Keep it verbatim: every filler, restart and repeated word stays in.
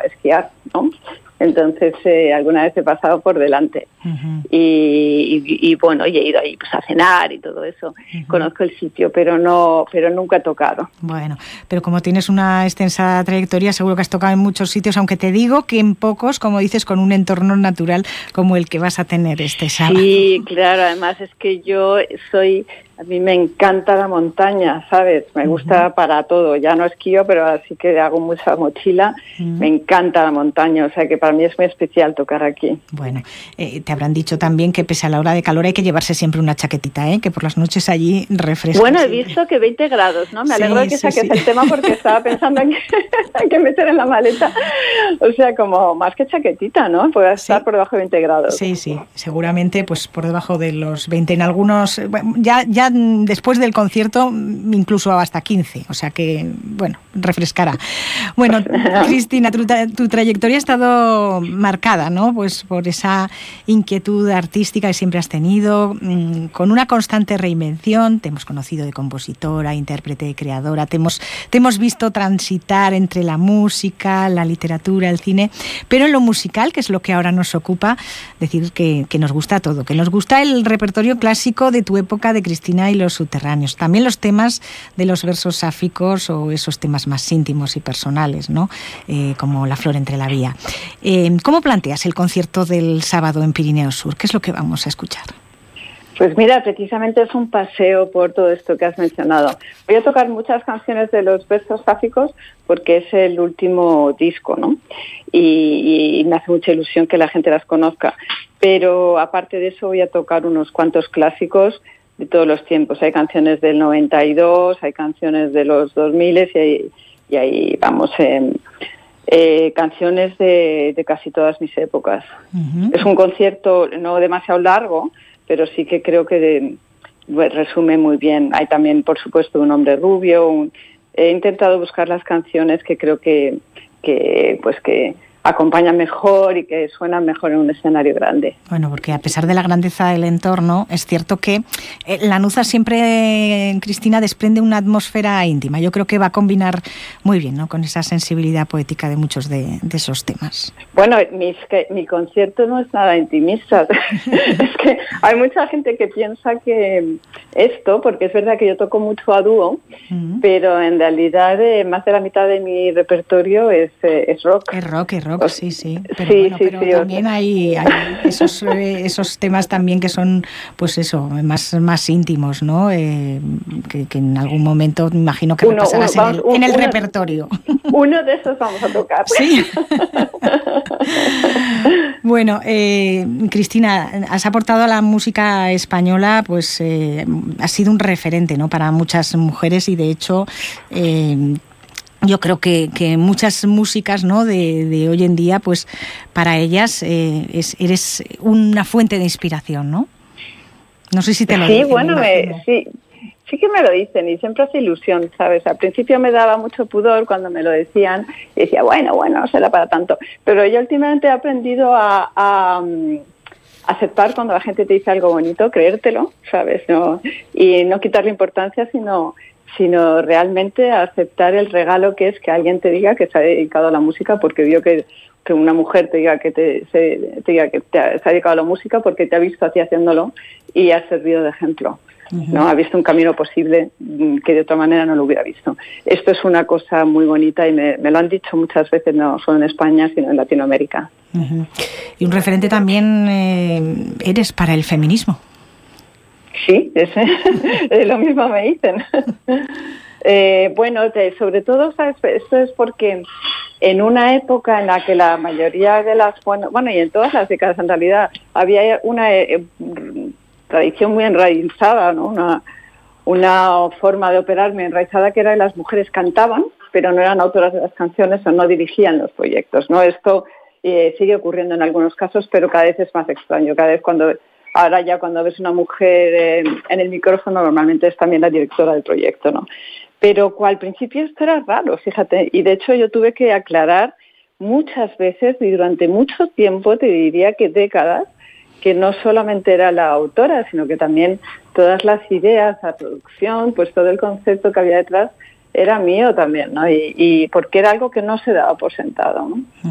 esquiar, ¿no? Entonces, eh, alguna vez he pasado por delante. Uh-huh. y, y, y bueno, y he ido ahí pues, a cenar y todo eso. Uh-huh. Conozco el sitio, pero no, pero nunca he tocado. Bueno, pero como tienes una extensa trayectoria, seguro que has tocado en muchos sitios, aunque te digo que en pocos, como dices, con un entorno natural como el que vas a tener este sábado. Sí, claro, además es que yo soy... A mí me encanta la montaña, ¿sabes? Me gusta uh-huh. para todo. Ya no esquío, pero así que hago mucha mochila. Uh-huh. Me encanta la montaña, o sea que para mí es muy especial tocar aquí. Bueno, eh, te habrán dicho también que pese a la hora de calor hay que llevarse siempre una chaquetita, ¿eh? Que por las noches allí refresca. Bueno, he siempre. visto que veinte grados, ¿no? Me sí, alegro de que sí, saques sí. el tema porque estaba pensando en que hay que meter en la maleta. O sea, como más que chaquetita, ¿no? Puede estar sí. por debajo de veinte grados. Sí, sí, seguramente pues por debajo de los veinte en algunos... Ya, ya después del concierto incluso hasta quince, o sea que, bueno, refrescará. Bueno, Cristina, tu, tu trayectoria ha estado marcada, ¿no? Pues por esa inquietud artística que siempre has tenido, mmm, con una constante reinvención. Te hemos conocido de compositora, intérprete, creadora, te hemos, te hemos visto transitar entre la música, la literatura, el cine, pero en lo musical, que es lo que ahora nos ocupa, decir que, que nos gusta todo, que nos gusta el repertorio clásico de tu época de Cristina y los subterráneos, también los temas de los versos sáficos o esos temas más íntimos y personales, ¿no? Eh, como La flor entre la vía. Eh, ¿Cómo planteas el concierto del sábado en Pirineo Sur? ¿Qué es lo que vamos a escuchar? Pues mira, precisamente es un paseo por todo esto que has mencionado. Voy a tocar muchas canciones de los versos sáficos porque es el último disco, ¿no? Y, y me hace mucha ilusión que la gente las conozca. Pero aparte de eso voy a tocar unos cuantos clásicos de todos los tiempos. Hay canciones del noventa y dos, hay canciones de los dos mil y ahí, y ahí vamos, eh, eh, canciones de, de casi todas mis épocas. Uh-huh. Es un concierto no demasiado largo, pero sí que creo que de, pues, resume muy bien. Hay también, por supuesto, Un hombre rubio. Un, he intentado buscar las canciones que creo que, que pues que acompañan mejor y que suenan mejor en un escenario grande. Bueno, porque a pesar de la grandeza del entorno, es cierto que eh, Lanuza siempre, Cristina, desprende una atmósfera íntima. Yo creo que va a combinar muy bien, ¿no?, con esa sensibilidad poética de muchos de, de esos temas. Bueno, mi, que, mi concierto no es nada intimista. Es que hay mucha gente que piensa que esto, porque es verdad que yo toco mucho a dúo, uh-huh. pero en realidad eh, más de la mitad de mi repertorio es, eh, es rock. Es rock, es rock. Sí, sí, pero, sí, bueno, sí, pero sí, también hay, hay esos, eh, esos temas también que son, pues eso, más, más íntimos, ¿no? Eh, que, que en algún momento me imagino que uno, repasarás uno, vamos, en el, un, en el uno, repertorio. Uno de esos vamos a tocar. Sí. Bueno, eh, Cristina, has aportado a la música española, pues eh, has sido un referente, ¿no?, para muchas mujeres y de hecho... Eh, Yo creo que, que muchas músicas, ¿no?, de, de hoy en día, pues para ellas eh, es, eres una fuente de inspiración, ¿no? No sé si te lo sí, dicen. Bueno, me, sí, sí que me lo dicen y siempre hace ilusión, ¿sabes? Al principio me daba mucho pudor cuando me lo decían y decía, bueno, bueno, no será para tanto. Pero yo últimamente he aprendido a... a aceptar cuando la gente te dice algo bonito, creértelo, ¿sabes? No, y no quitarle importancia, sino... sino realmente aceptar el regalo que es que alguien te diga que se ha dedicado a la música porque vio que, que una mujer te diga que, te, se, te, diga que te ha, se ha dedicado a la música porque te ha visto a ti haciéndolo y ha servido de ejemplo. Uh-huh. ¿No? Ha visto un camino posible que de otra manera no lo hubiera visto. Esto es una cosa muy bonita y me, me lo han dicho muchas veces, no solo en España, sino en Latinoamérica. Uh-huh. Y un referente también eh, eres para el feminismo. Sí, ese, lo mismo me dicen. eh, bueno, te, sobre todo, ¿sabes? Esto es porque en una época en la que la mayoría de las... Bueno, bueno y en todas las décadas en realidad, había una eh, tradición muy enraizada, ¿no? Una, una forma de operar muy enraizada que era que las mujeres cantaban, pero no eran autoras de las canciones o no dirigían los proyectos, ¿no? Esto eh, sigue ocurriendo en algunos casos, pero cada vez es más extraño. Cada vez cuando... Ahora ya cuando ves una mujer eh, en el micrófono normalmente es también la directora del proyecto, ¿no? Pero al principio esto era raro, fíjate, y de hecho yo tuve que aclarar muchas veces y durante mucho tiempo, te diría que décadas, que no solamente era la autora, sino que también todas las ideas, la producción, pues todo el concepto que había detrás era mío también, ¿no? Y, y porque era algo que no se daba por sentado, ¿no?